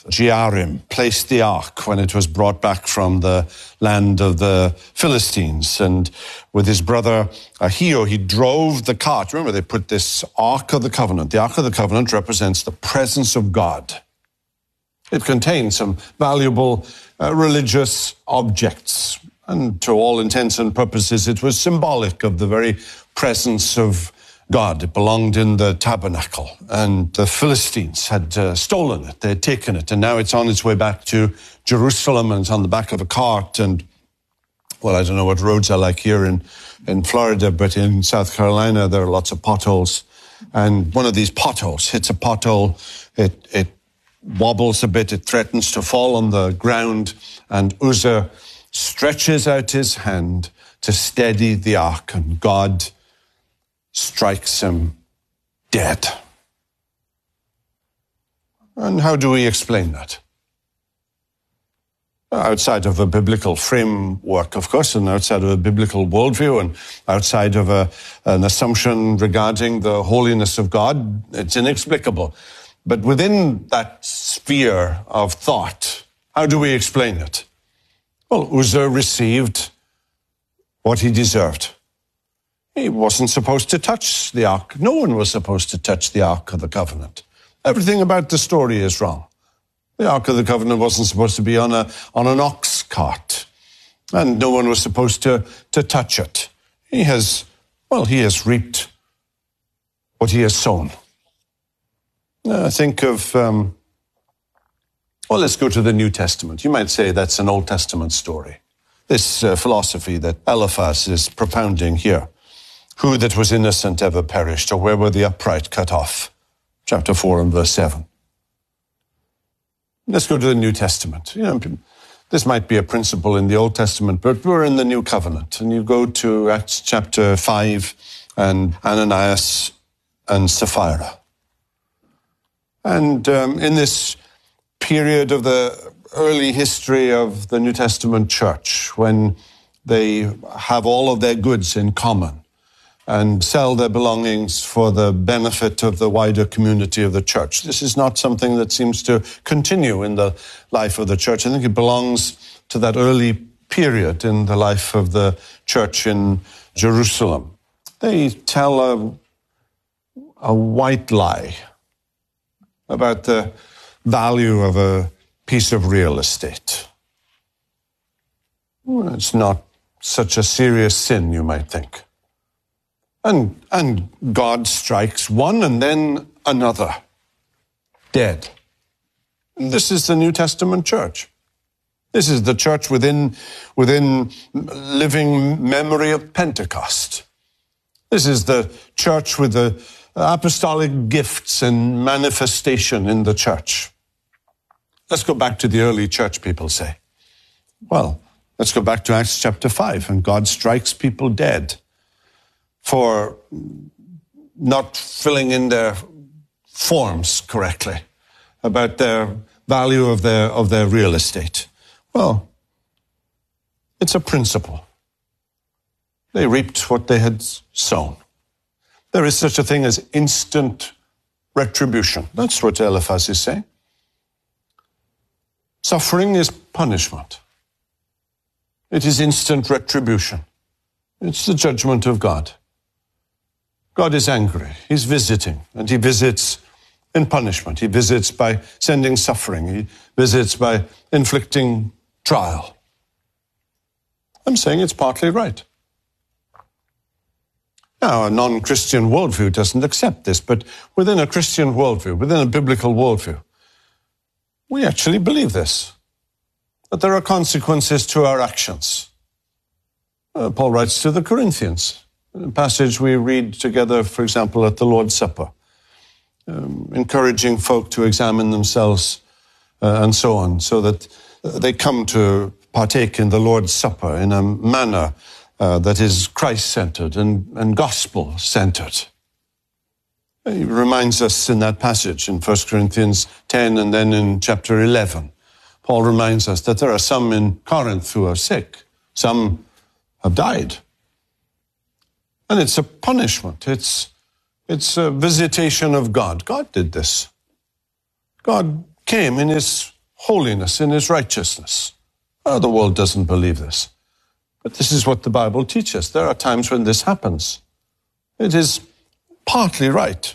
Jearim placed the ark when it was brought back from the land of the Philistines. And with his brother Ahio, he drove the cart. Remember, they put this Ark of the Covenant. The Ark of the Covenant represents the presence of God. It contains some valuable religious objects. And to all intents and purposes, it was symbolic of the very presence of God. It belonged in the tabernacle, and the Philistines had stolen it. They had taken it, and now it's on its way back to Jerusalem, and it's on the back of a cart. And, well, I don't know what roads are like here in Florida, but in South Carolina, there are lots of potholes. And one of these potholes hits a pothole. It wobbles a bit. It threatens to fall on the ground, and Uzzah stretches out his hand to steady the ark, and God strikes him dead. And how do we explain that? Outside of a biblical framework, of course, and outside of a biblical worldview, and outside of an assumption regarding the holiness of God, it's inexplicable. But within that sphere of thought, how do we explain it? Well, Uzzah received what he deserved. He wasn't supposed to touch the ark. No one was supposed to touch the Ark of the Covenant. Everything about the story is wrong. The Ark of the Covenant wasn't supposed to be on an ox cart, and no one was supposed to touch it. He has reaped what he has sown. Think of, let's go to the New Testament. You might say that's an Old Testament story. This philosophy that Eliphaz is propounding here. Who that was innocent ever perished, or where were the upright cut off? Chapter 4 and verse 7. Let's go to the New Testament. This might be a principle in the Old Testament, but we're in the New Covenant. And you go to Acts chapter 5 and Ananias and Sapphira. And in this period of the early history of the New Testament church, when they have all of their goods in common, and sell their belongings for the benefit of the wider community of the church. This is not something that seems to continue in the life of the church. I think it belongs to that early period in the life of the church in Jerusalem. They tell a white lie about the value of a piece of real estate. Well, it's not such a serious sin, you might think. And God strikes one and then another, dead. And this is the New Testament church. This is the church within living memory of Pentecost. This is the church with the apostolic gifts and manifestation in the church. Let's go back to the early church, people say. Well, let's go back to Acts chapter 5, and God strikes people dead for not filling in their forms correctly about their value of their real estate. Well, it's a principle. They reaped what they had sown. There is such a thing as instant retribution. That's what Eliphaz is saying. Suffering is punishment. It is instant retribution. It's the judgment of God. God is angry. He's visiting, and he visits in punishment. He visits by sending suffering. He visits by inflicting trial. I'm saying it's partly right. Now, a non-Christian worldview doesn't accept this, but within a Christian worldview, within a biblical worldview, we actually believe this, that there are consequences to our actions. Paul writes to the Corinthians, a passage we read together, for example, at the Lord's Supper, encouraging folk to examine themselves and so on, so that they come to partake in the Lord's Supper in a manner that is Christ-centered and gospel-centered. He reminds us in that passage in 1 Corinthians 10 and then in chapter 11. Paul reminds us that there are some in Corinth who are sick. Some have died. And it's a punishment. It's a visitation of God. God did this. God came in his holiness, in his righteousness. Oh, the world doesn't believe this. But this is what the Bible teaches. There are times when this happens. It is partly right.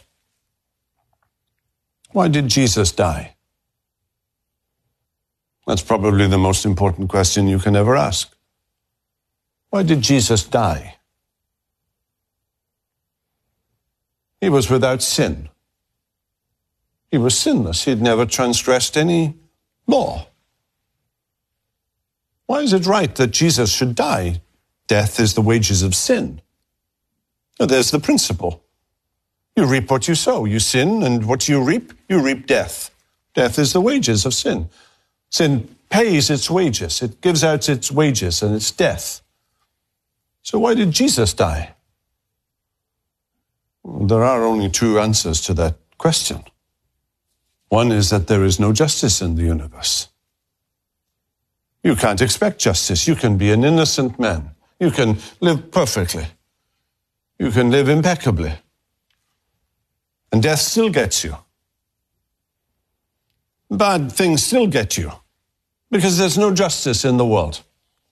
Why did Jesus die? That's probably the most important question you can ever ask. Why did Jesus die? He was without sin. He was sinless. He'd never transgressed any law. Why is it right that Jesus should die? Death is the wages of sin. Now, there's the principle. You reap what you sow. You sin, and what you reap death. Death is the wages of sin. Sin pays its wages. It gives out its wages, and it's death. So why did Jesus die? There are only two answers to that question. One is that there is no justice in the universe. You can't expect justice. You can be an innocent man. You can live perfectly. You can live impeccably. And death still gets you. Bad things still get you. Because there's no justice in the world.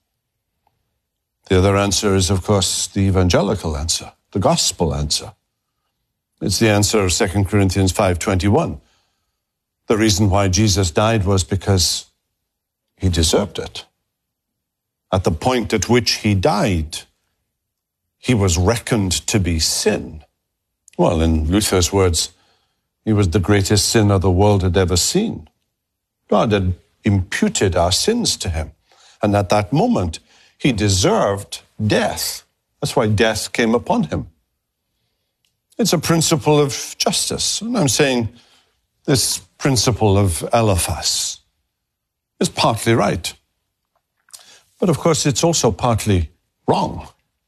The other answer is, of course, the evangelical answer, the gospel answer. It's the answer of 2 Corinthians 5:21. The reason why Jesus died was because he deserved it. At the point at which he died, he was reckoned to be sin. Well, in Luther's words, he was the greatest sinner the world had ever seen. God had imputed our sins to him. And at that moment, he deserved death. That's why death came upon him. It's a principle of justice. And I'm saying this principle of Eliphaz is partly right. But of course, it's also partly wrong.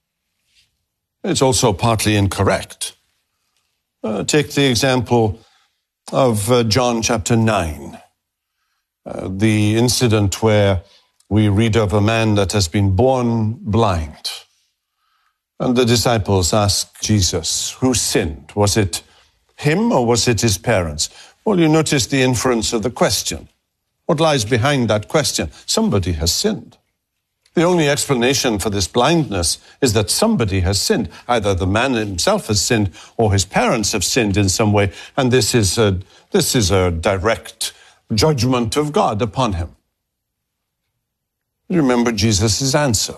It's also partly incorrect. Take the example of John chapter 9, the incident where we read of a man that has been born blind. And the disciples ask Jesus, who sinned? Was it him or was it his parents? Well, you notice the inference of the question. What lies behind that question? Somebody has sinned. The only explanation for this blindness is that somebody has sinned. Either the man himself has sinned or his parents have sinned in some way. And this is a direct judgment of God upon him. Remember Jesus' answer,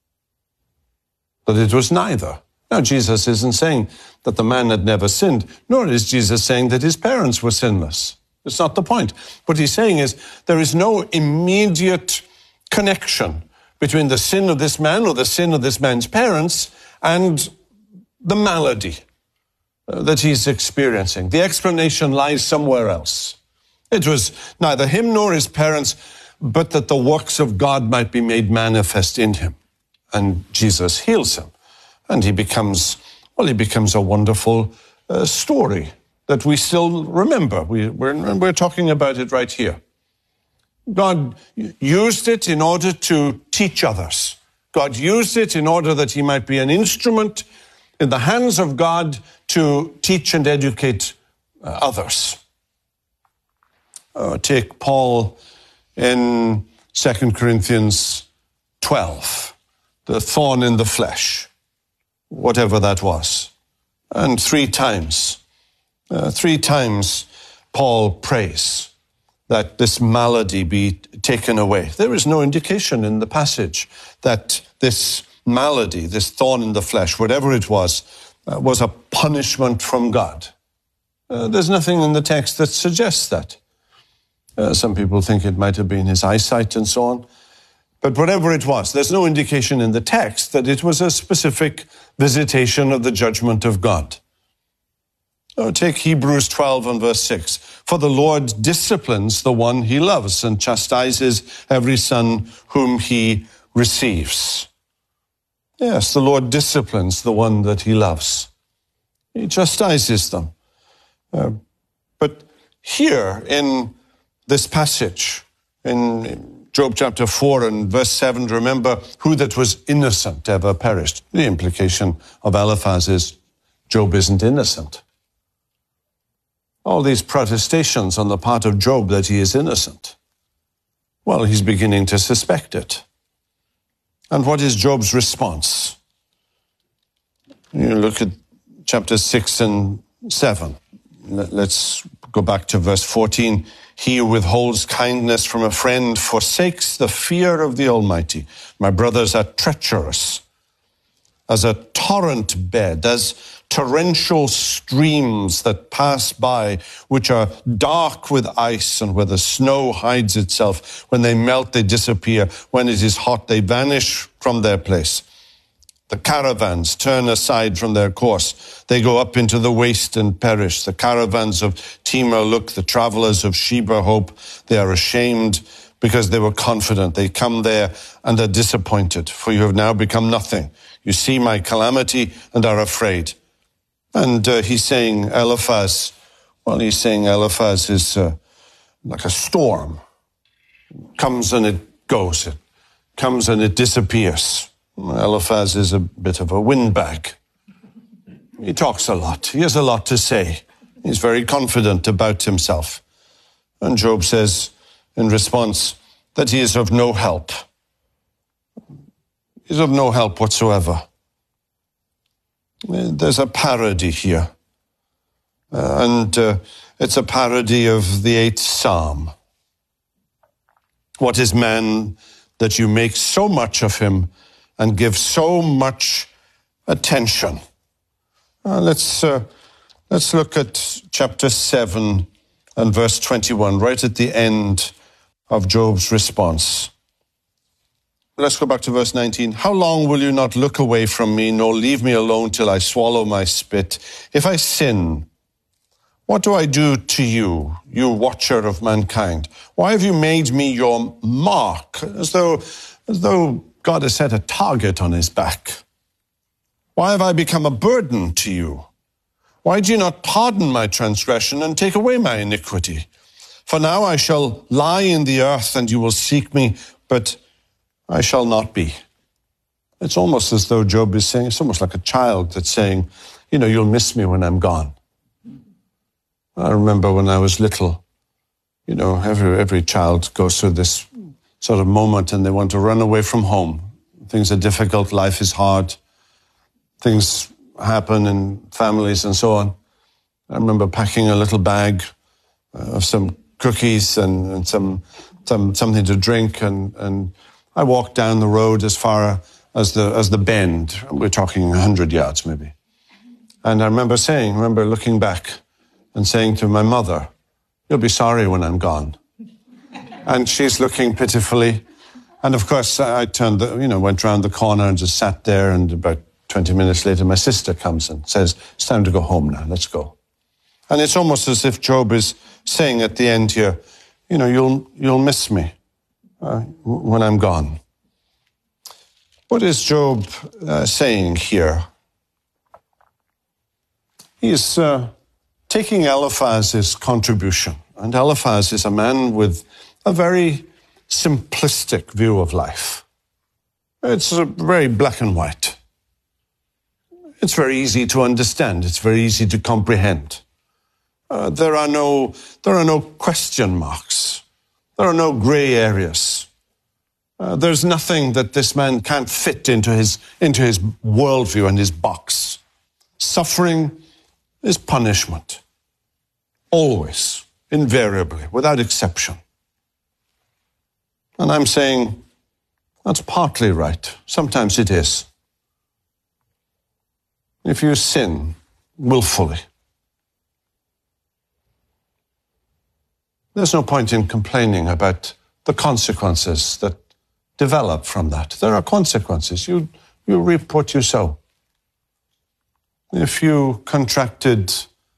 that it was neither. Now, Jesus isn't saying that the man had never sinned, nor is Jesus saying that his parents were sinless. It's not the point. What he's saying is there is no immediate connection between the sin of this man or the sin of this man's parents and the malady that he's experiencing. The explanation lies somewhere else. It was neither him nor his parents, but that the works of God might be made manifest in him. And Jesus heals him. And he becomes a wonderful story that we still remember. We're talking about it right here. God used it in order to teach others. God used it in order that he might be an instrument in the hands of God to teach and educate others. Take Paul in 2 Corinthians 12, the thorn in the flesh, whatever that was. And three times Paul prays that this malady be taken away. There is no indication in the passage that this malady, this thorn in the flesh, whatever it was a punishment from God. There's nothing in the text that suggests that. Some people think it might have been his eyesight and so on. But whatever it was, there's no indication in the text that it was a specific visitation of the judgment of God. Take Hebrews 12 and verse 6. For the Lord disciplines the one he loves and chastises every son whom he receives. Yes, the Lord disciplines the one that he loves. He chastises them. But here in this passage, in Job chapter 4 and verse 7, remember, who that was innocent ever perished. The implication of Eliphaz is Job isn't innocent. All these protestations on the part of Job that he is innocent. Well, he's beginning to suspect it. And what is Job's response? You look at chapters 6 and 7. Let's go back to verse 14. He who withholds kindness from a friend forsakes the fear of the Almighty. My brothers are treacherous as a torrent bed, as torrential streams that pass by, which are dark with ice, and where the snow hides itself. When they melt, they disappear. When it is hot, they vanish from their place. The caravans turn aside from their course. They go up into the waste and perish. The caravans of Timor look, the travelers of Sheba hope. They are ashamed because they were confident. They come there and are disappointed, for you have now become nothing. You see my calamity and are afraid. And he's saying Eliphaz is like a storm. Comes and it goes. It comes and it disappears. Eliphaz is a bit of a windbag. He talks a lot. He has a lot to say. He's very confident about himself. And Job says in response that he is of no help. He's of no help whatsoever. There's a parody here. And it's a parody of the 8th Psalm. What is man that you make so much of him and give so much attention? Let's look at chapter 7 and verse 21, right at the end of Job's response. Let's go back to verse 19. How long will you not look away from me, nor leave me alone till I swallow my spit? If I sin, what do I do to you, you watcher of mankind? Why have you made me your mark, as though God has set a target on his back? Why have I become a burden to you? Why do you not pardon my transgression and take away my iniquity? For now I shall lie in the earth, and you will seek me, but I shall not be. It's almost as though Job is saying, it's almost like a child that's saying, you'll miss me when I'm gone. I remember when I was little, every child goes through this sort of moment and they want to run away from home. Things are difficult, life is hard, things happen in families and so on. I remember packing a little bag of some cookies and something to drink, and I walked down the road as far as the bend. We're talking 100 yards maybe. And I remember looking back and saying to my mother, you'll be sorry when I'm gone. And she's looking pitifully. And of course, I went round the corner and just sat there, and about 20 minutes later, my sister comes and says, it's time to go home now, let's go. And it's almost as if Job is saying at the end here, you'll miss me when I'm gone. What is Job saying here? He is taking Eliphaz's contribution. And Eliphaz is a man with a very simplistic view of life. It's very black and white. It's very easy to understand. It's very easy to comprehend. There are no question marks. There are no gray areas. There's nothing that this man can't fit into his worldview and his box. Suffering is punishment. Always, invariably, without exception. And I'm saying that's partly right. Sometimes it is. If you sin willfully, there's no point in complaining about the consequences that develop from that. There are consequences. You reap what you sow. If you contracted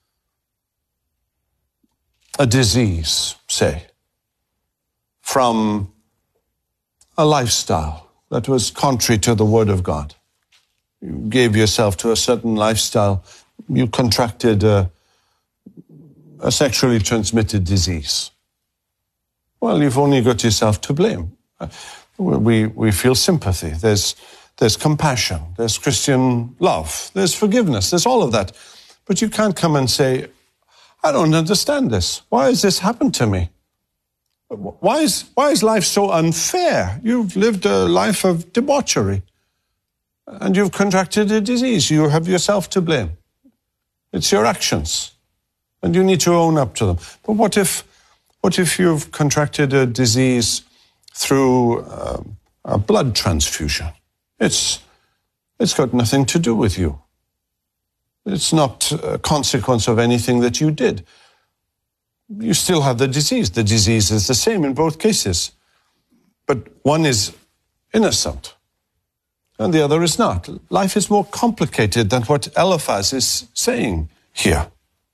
a disease, say, from a lifestyle that was contrary to the Word of God, you gave yourself to a certain lifestyle, you contracted a sexually transmitted disease. Well, you've only got yourself to blame. We feel sympathy. There's compassion. There's Christian love. There's forgiveness. There's all of that. But you can't come and say, I don't understand this. Why has this happened to me? Why is life so unfair? You've lived a life of debauchery, and you've contracted a disease. You have yourself to blame. It's your actions, and you need to own up to them. But what if you've contracted a disease through a blood transfusion? It's got nothing to do with you. It's not a consequence of anything that you did. You still have the disease. The disease is the same in both cases. But one is innocent, and the other is not. Life is more complicated than what Eliphaz is saying here.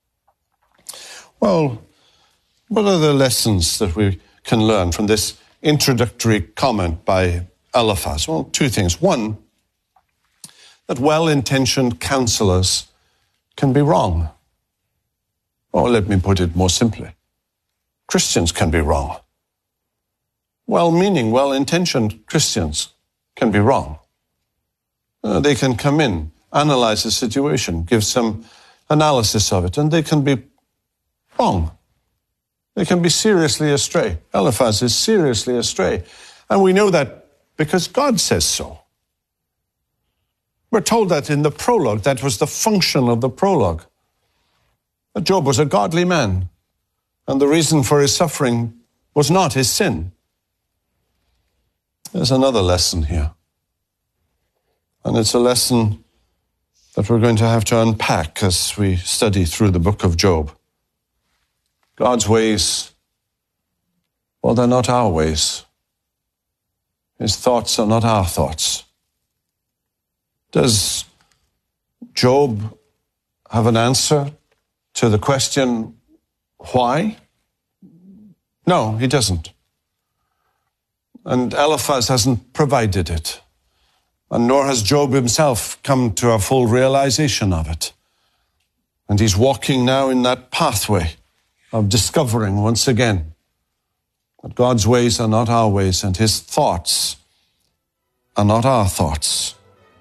Well, what are the lessons that we can learn from this introductory comment by Eliphaz? Well, two things. One, that well-intentioned counselors can be wrong. Or let me put it more simply. Christians can be wrong. Well-meaning, well-intentioned Christians can be wrong. They can come in, analyze the situation, give some analysis of it, and they can be wrong. They can be seriously astray. Eliphaz is seriously astray. And we know that because God says so. We're told that in the prologue. That was the function of the prologue. Job was a godly man, and the reason for his suffering was not his sin. There's another lesson here, and it's a lesson that we're going to have to unpack as we study through the book of Job. God's ways, well, they're not our ways. His thoughts are not our thoughts. Does Job have an answer to the question, why? No, he doesn't. And Eliphaz hasn't provided it. And nor has Job himself come to a full realization of it. And he's walking now in that pathway of discovering once again that God's ways are not our ways and his thoughts are not our thoughts.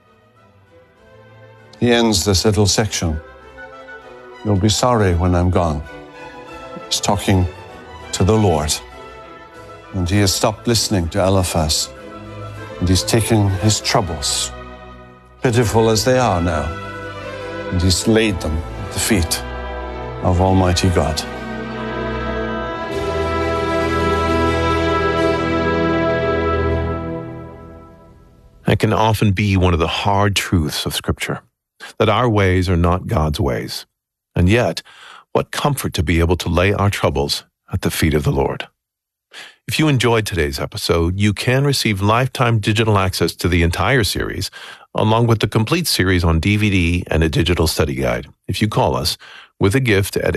He ends this little section. You'll be sorry when I'm gone. He's talking to the Lord. And he has stopped listening to Eliphaz. And he's taken his troubles, pitiful as they are now, and he's laid them at the feet of Almighty God. That can often be one of the hard truths of Scripture, that our ways are not God's ways. And yet, what comfort to be able to lay our troubles at the feet of the Lord. If you enjoyed today's episode, you can receive lifetime digital access to the entire series, along with the complete series on DVD and a digital study guide, if you call us with a gift at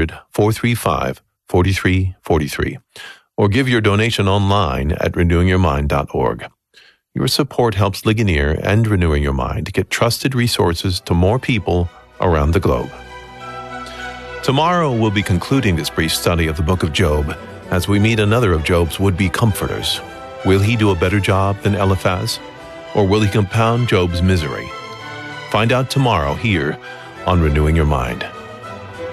800-435-4343, or give your donation online at renewingyourmind.org. Your support helps Ligonier and Renewing Your Mind get trusted resources to more people around the globe. Tomorrow we'll be concluding this brief study of the book of Job as we meet another of Job's would-be comforters. Will he do a better job than Eliphaz? Or will he compound Job's misery? Find out tomorrow here on Renewing Your Mind.